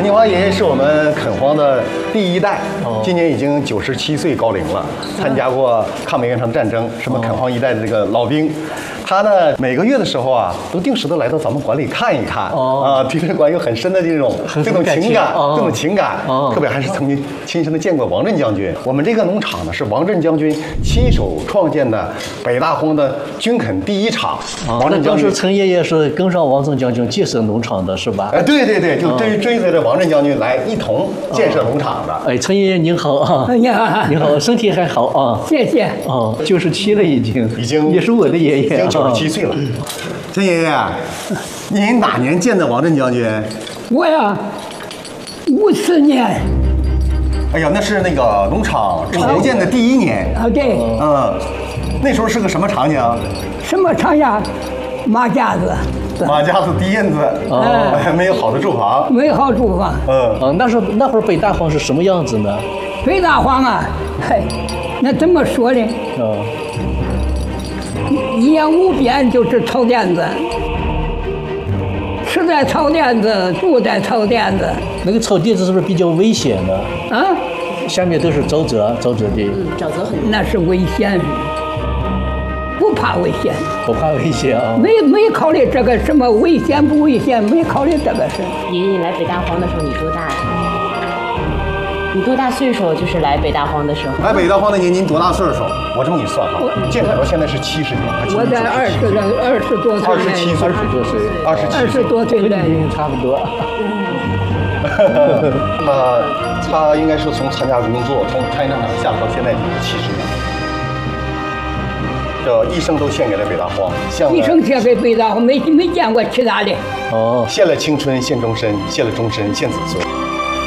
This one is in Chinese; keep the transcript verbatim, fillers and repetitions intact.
明华爷爷是我们垦荒的第一代，今年已经九十七岁高龄了，参加过抗美援朝战争，是我们垦荒一代的这个老兵。他呢，每个月的时候啊，都定时的来到咱们馆里看一看，啊，对这个馆有很深的这种这种情感，这种情感，特别还是曾经亲身的见过王震将军。我们这个农场呢，是王震将军亲手创建的北大荒的军垦第一场。王震将军， 当时陈爷爷是跟上王震将军建设农场的是吧？ 哎，对对对，就追追随着王震将军来一同建设农场的。 哎，陈爷爷您好啊！ 哎呀， 您好，身体还好啊？ 谢谢。 哦，九十七了已经， 已经也是我的爷爷， 已经九十七岁了。陈爷爷，您哪年见的王震将军？ 我呀，五四年。 哎呀，那是那个农场筹建的第一年啊，对。 嗯，那时候是个什么场景？ 什么场呀？马家子。 马家子、地印子，哎，没有好的住房， 没有好住房。 嗯， 啊，那时候那会儿北大荒是什么样子呢？ 北大荒啊，嘿，那怎么说呢？ 嗯， 一言无边就是草甸子，吃在草甸子，住在草甸子。 那个草甸子是不是比较危险呢？ 啊， 下面都是沼泽，沼泽地。 嗯，沼泽很多。 那是危险，不怕危险， 不怕危险啊。 没没考虑这个什么危险不危险，没考虑这个事。 爷爷来北大荒的时候你多大呀？你多大岁数？就是来北大荒的时候。 来北大荒那年您多大岁数？我这么给你算哈，建垦到现在是七十年， 我在二十了，二十多岁， 二十七岁， 二十多岁， 二十七， 二十多岁了， 差不多。 他他应该是从参加工作，从太原厂下来到现在七十年，这一生都献给了北大荒，献一生献给北大荒，没没见过其他的。 哦， 献了青春，献终身，献了终身，献子孙。